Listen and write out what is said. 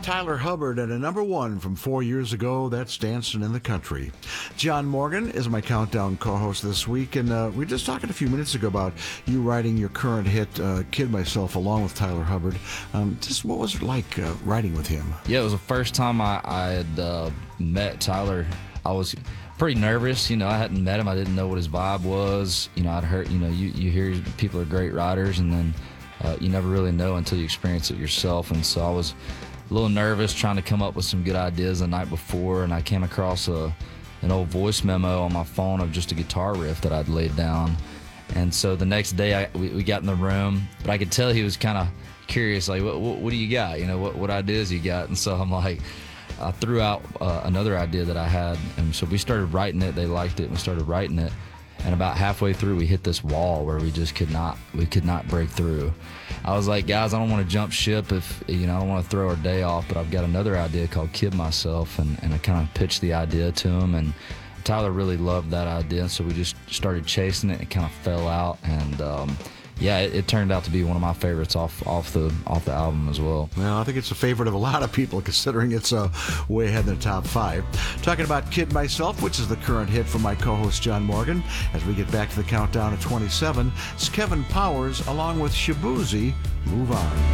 Tyler Hubbard and a number one from 4 years ago, that's Dancing in the Country. John Morgan is my Countdown co-host this week, and we were just talking a few minutes ago about you writing your current hit, Kid Myself, along with Tyler Hubbard. Just what was it like writing with him? Yeah, it was the first time I had met Tyler. I was pretty nervous. I hadn't met him. I didn't know what his vibe was. I'd heard, you hear people are great writers, and then you never really know until you experience it yourself. And so I was a little nervous trying to come up with some good ideas the night before, and I came across an old voice memo on my phone of just a guitar riff that I'd laid down. And so the next day we got in the room, but I could tell he was kind of curious, like, what do you got? What ideas you got? And so I'm like, I threw out another idea that I had, and so we started writing it. They liked it, and we started writing it. And about halfway through, we hit this wall where we just could not break through. I was like, guys, I don't want to jump ship if, I don't want to throw our day off, but I've got another idea called Kid Myself, and I kind of pitched the idea to him, and Tyler really loved that idea, so we just started chasing it, and it kind of fell out, and it turned out to be one of my favorites off the album as well. Well, I think it's a favorite of a lot of people, considering it's way ahead in the top 5. Talking about Kid Myself, which is the current hit from my co-host John Morgan. As we get back to the countdown at 27, it's Kevin Powers along with Shaboozey, Move On.